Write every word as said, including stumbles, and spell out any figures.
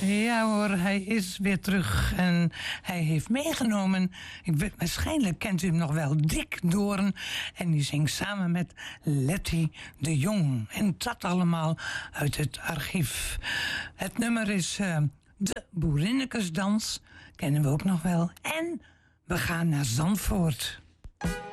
Ja hoor, hij is weer terug en hij heeft meegenomen, ik weet, waarschijnlijk kent u hem nog wel, Dick Doorn. En die zingt samen met Letty de Jong. En dat allemaal uit het archief. Het nummer is uh, De Boerinnekesdans, kennen we ook nog wel. En we gaan naar Zandvoort.